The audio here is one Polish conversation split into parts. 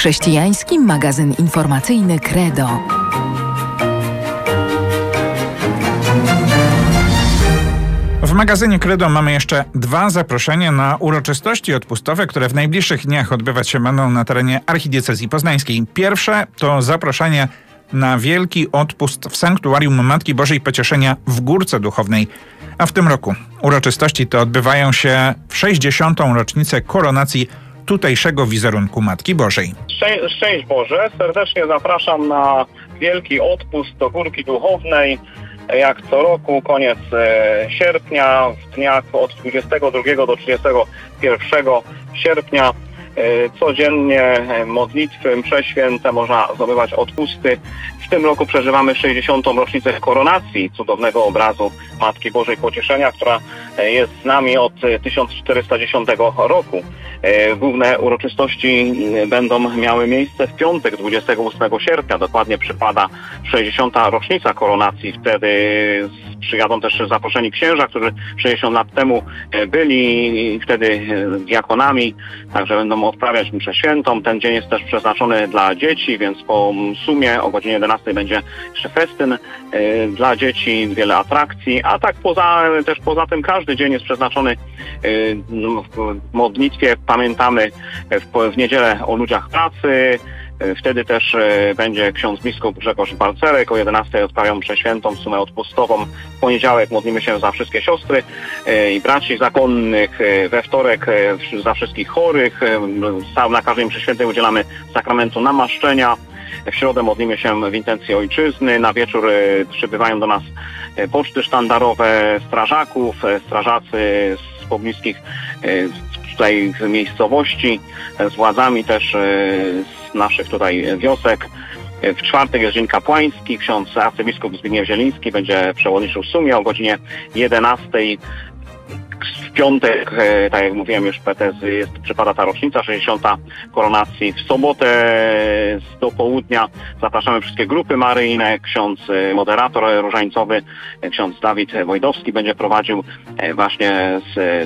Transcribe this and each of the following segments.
Chrześcijański magazyn informacyjny Credo. W magazynie Credo mamy jeszcze 2 zaproszenia na uroczystości odpustowe, które w najbliższych dniach odbywać się będą na terenie archidiecezji poznańskiej. Pierwsze to zaproszenie na wielki odpust w Sanktuarium Matki Bożej Pocieszenia w Górce Duchownej. A w tym roku uroczystości te odbywają się w 60. rocznicę koronacji tutejszego wizerunku Matki Bożej. Szczęść Boże, serdecznie zapraszam na wielki odpust do Górki Duchownej. Jak co roku, koniec sierpnia, w dniach od 22 do 31 sierpnia codziennie modlitwy, msze święte, można zdobywać odpusty. W tym roku przeżywamy 60. rocznicę koronacji cudownego obrazu Matki Bożej Pocieszenia, która jest z nami od 1410 roku. Główne uroczystości będą miały miejsce w piątek, 28 sierpnia. Dokładnie przypada 60. rocznica koronacji. Wtedy przyjadą też zaproszeni księża, którzy 60 lat temu byli wtedy diakonami, także będą odprawiać mszę świętą. Ten dzień jest też przeznaczony dla dzieci, więc po sumie o godzinie 11 będzie jeszcze festyn dla dzieci, wiele atrakcji, a tak poza tym każdy dzień jest przeznaczony w modlitwie. Pamiętamy w niedzielę o ludziach pracy. Wtedy też będzie ksiądz biskup Grzegorz Balcerek. O 11 odprawią mszę świętą, sumę odpustową. W poniedziałek modlimy się za wszystkie siostry i braci zakonnych. We wtorek za wszystkich chorych. Na każdej mszy świętej udzielamy sakramentu namaszczenia. W środę modlimy się w intencji ojczyzny. Na wieczór przybywają do nas poczty sztandarowe strażaków, strażacy z pobliskich tutaj miejscowości, z władzami też z naszych tutaj wiosek. W czwartek jest dzień kapłański. Ksiądz arcybiskup Zbigniew Zieliński będzie przewodniczył w sumie o godzinie 11. W piątek, tak jak mówiłem już, przypada ta rocznica 60. koronacji. W sobotę do południa zapraszamy wszystkie grupy maryjne. Ksiądz moderator różańcowy, ksiądz Dawid Wojdowski będzie prowadził właśnie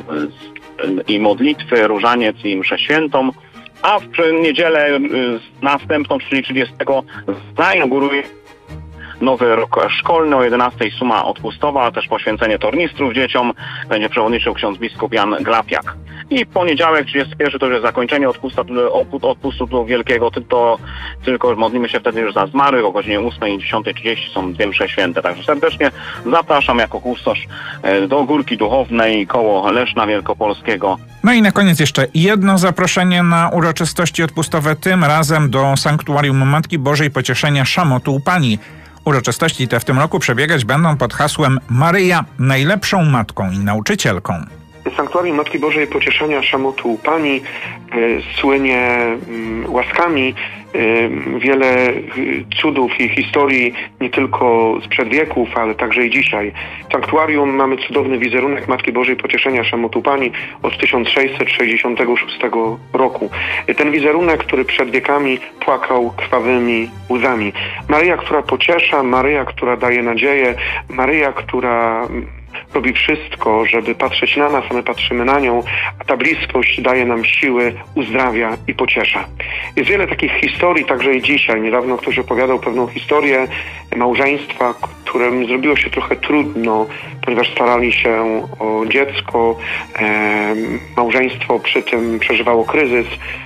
i modlitwy, różaniec i mszę świętą. A w niedzielę następną, czyli 30, zainauguruje nowy rok szkolny. O 11 suma odpustowa, a też poświęcenie tornistrów dzieciom. Będzie przewodniczył ksiądz biskup Jan Glapiak. I w poniedziałek, 31, to już jest zakończenie odpustu wielkiego, tylko modlimy się wtedy już za zmarłych. O godzinie 8 i 10:30 są 2 msze święte. Także serdecznie zapraszam jako kustosz do Górki Duchownej koło Leszna Wielkopolskiego. No i na koniec jeszcze jedno zaproszenie na uroczystości odpustowe, tym razem do Sanktuarium Matki Bożej Pocieszenia Szamotu u Pani. Uroczystości te w tym roku przebiegać będą pod hasłem Maryja najlepszą matką i nauczycielką. Sanktuarium Matki Bożej Pocieszenia Szamotu u Pani słynie łaskami. Wiele cudów i historii nie tylko sprzed wieków, ale także i dzisiaj. W sanktuarium mamy cudowny wizerunek Matki Bożej Pocieszenia Szamotu Pani od 1666 roku. Ten wizerunek, który przed wiekami płakał krwawymi łzami. Maryja, która pociesza, Maryja, która daje nadzieję, Maryja, która robi wszystko, żeby patrzeć na nas, a my patrzymy na nią, a ta bliskość daje nam siły, uzdrawia i pociesza. Jest wiele takich historii, także i dzisiaj. Niedawno ktoś opowiadał pewną historię małżeństwa, którym zrobiło się trochę trudno, ponieważ starali się o dziecko. Małżeństwo przy tym przeżywało kryzys.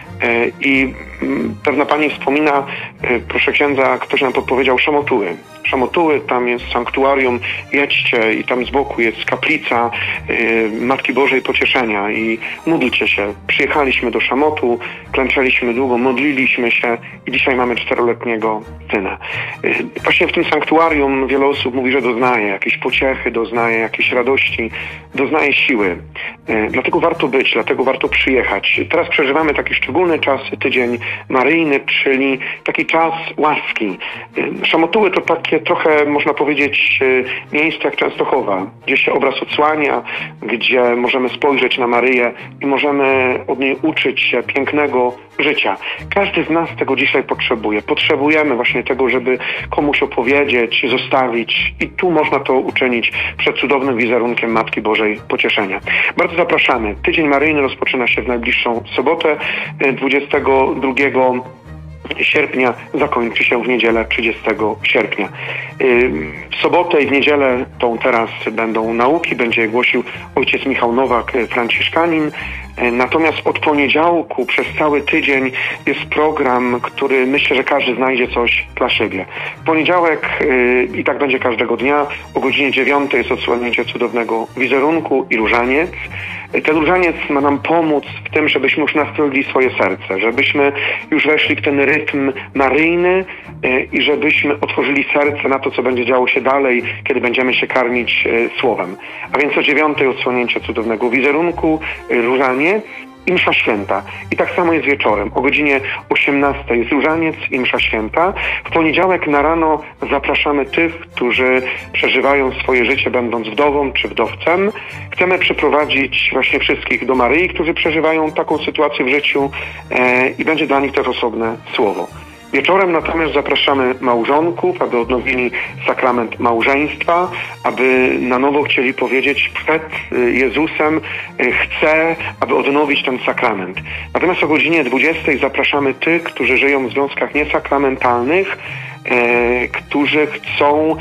I pewna pani wspomina, proszę księdza, ktoś nam podpowiedział Szamotuły. Szamotuły, tam jest sanktuarium, jedźcie i tam z boku jest kaplica Matki Bożej Pocieszenia i módlcie się. Przyjechaliśmy do Szamotu, klęczeliśmy długo, modliliśmy się i dzisiaj mamy 4-letniego syna. Właśnie w tym sanktuarium wiele osób mówi, że doznaje jakiejś pociechy, doznaje jakiejś radości, doznaje siły. Dlatego warto być, dlatego warto przyjechać. Teraz przeżywamy taki szczególny czas, tydzień maryjny, czyli taki czas łaski. Szamotuły to takie trochę, można powiedzieć, miejsce jak Częstochowa, gdzie się obraz odsłania, gdzie możemy spojrzeć na Maryję i możemy od niej uczyć się pięknego życia. Każdy z nas tego dzisiaj potrzebuje. Potrzebujemy właśnie tego, żeby komuś opowiedzieć, zostawić i tu można to uczynić przed cudownym wizerunkiem Matki Bożej Pocieszenia. Bardzo zapraszamy. Tydzień Maryjny rozpoczyna się w najbliższą sobotę, 22 sierpnia zakończy się w niedzielę 30 sierpnia. W sobotę i w niedzielę tą teraz będą nauki, będzie głosił ojciec Michał Nowak, franciszkanin. Natomiast od poniedziałku przez cały tydzień jest program, który myślę, że każdy znajdzie coś dla siebie. W poniedziałek i tak będzie każdego dnia o godzinie 9 jest odsłonięcie cudownego wizerunku i różaniec. Ten różaniec ma nam pomóc w tym, żebyśmy już nastroili swoje serce, żebyśmy już weszli w ten rytm maryjny i żebyśmy otworzyli serce na to, co będzie działo się dalej, kiedy będziemy się karmić słowem. A więc o 9 odsłonięcie cudownego wizerunku, różaniec i msza święta. I tak samo jest wieczorem. O godzinie 18 jest różaniec i msza święta. W poniedziałek na rano zapraszamy tych, którzy przeżywają swoje życie będąc wdową czy wdowcem. Chcemy przyprowadzić właśnie wszystkich do Maryi, którzy przeżywają taką sytuację w życiu i będzie dla nich też osobne słowo. Wieczorem natomiast zapraszamy małżonków, aby odnowili sakrament małżeństwa, aby na nowo chcieli powiedzieć przed Jezusem, chcę, aby odnowić ten sakrament. Natomiast o godzinie 20 zapraszamy tych, którzy żyją w związkach niesakramentalnych, którzy chcą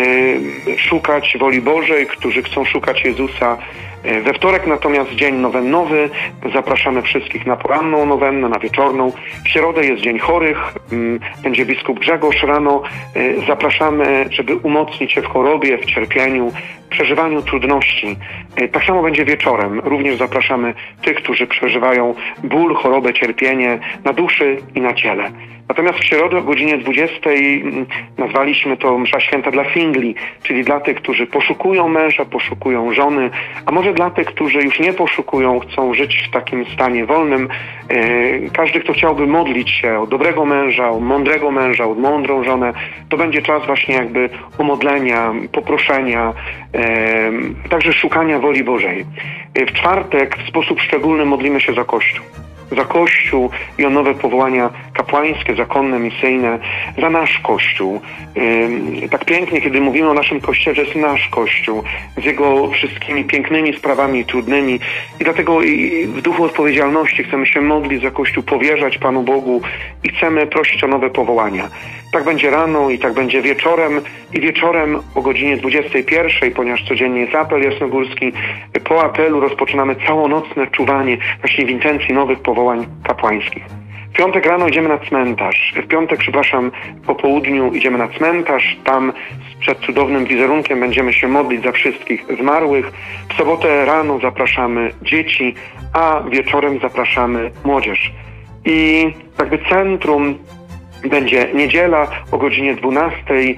szukać woli Bożej, którzy chcą szukać Jezusa. We wtorek natomiast dzień nowennowy, zapraszamy wszystkich na poranną nowennę, na wieczorną. W środę jest dzień chorych, będzie biskup Grzegorz rano. Zapraszamy, żeby umocnić się w chorobie, w cierpieniu, w przeżywaniu trudności. Tak samo będzie wieczorem. Również zapraszamy tych, którzy przeżywają ból, chorobę, cierpienie na duszy i na ciele. Natomiast w środę o godzinie 20 nazwaliśmy to msza święta dla singli, czyli dla tych, którzy poszukują męża, poszukują żony, a może dla tych, którzy już nie poszukują, chcą żyć w takim stanie wolnym. Każdy, kto chciałby modlić się o dobrego męża, o mądrą żonę, to będzie czas właśnie jakby umodlenia, poproszenia, także szukania woli Bożej. W czwartek w sposób szczególny modlimy się za Kościół. Za Kościół i o nowe powołania kapłańskie, zakonne, misyjne, za nasz Kościół. Tak pięknie, kiedy mówimy o naszym Kościele, że jest nasz Kościół, z jego wszystkimi pięknymi sprawami i trudnymi. I dlatego i w duchu odpowiedzialności chcemy się modlić za Kościół, powierzać Panu Bogu i chcemy prosić o nowe powołania. Tak będzie rano i tak będzie wieczorem. I wieczorem o godzinie 21, ponieważ codziennie jest apel jasnogórski, po apelu rozpoczynamy całonocne czuwanie właśnie w intencji nowych powołań kapłańskich. W piątek rano idziemy na cmentarz. W piątek, po południu idziemy na cmentarz. Tam przed cudownym wizerunkiem będziemy się modlić za wszystkich zmarłych. W sobotę rano zapraszamy dzieci, a wieczorem zapraszamy młodzież. I jakby centrum będzie niedziela o godzinie 12,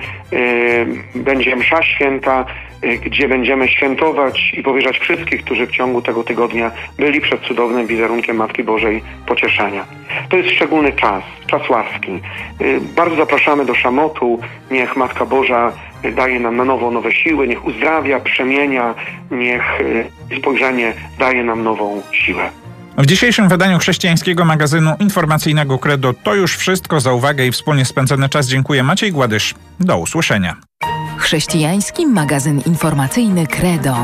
będzie msza święta, gdzie będziemy świętować i powierzać wszystkich, którzy w ciągu tego tygodnia byli przed cudownym wizerunkiem Matki Bożej pocieszenia. To jest szczególny czas łaski. Bardzo zapraszamy do szamotu. Niech Matka Boża daje nam na nowo nowe siły, niech uzdrawia, przemienia, niech spojrzenie daje nam nową siłę. W dzisiejszym wydaniu chrześcijańskiego magazynu informacyjnego Credo to już wszystko. Za uwagę i wspólnie spędzony czas dziękuję. Maciej Gładysz. Do usłyszenia. Chrześcijański magazyn informacyjny Credo.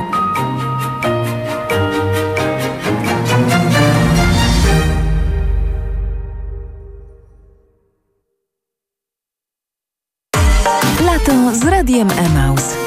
Lato z Radiem Emaus.